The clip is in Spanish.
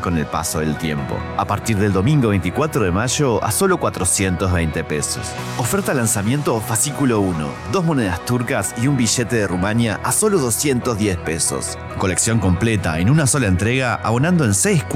con el paso del tiempo. A partir del domingo 24 de mayo a solo 420 pesos. Oferta lanzamiento fascículo 1, 2 monedas turcas y un billete de Rumania a solo 210 pesos. Colección completa en una sola entrega abonando en 6